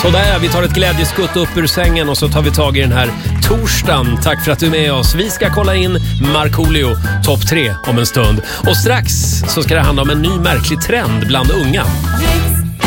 Sådär, vi tar ett glädjeskutt upp ur sängen och så tar vi tag i den här torsdagen. Tack för att du är med oss. Vi ska kolla in Markoolio topp 3 om en stund. Och strax så ska det handla om en ny märklig trend bland unga.